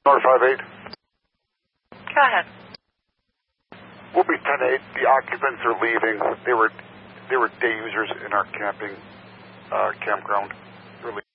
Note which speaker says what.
Speaker 1: North 58.
Speaker 2: Go ahead.
Speaker 1: We'll be 10-8. The occupants are leaving. They were day users in our campground.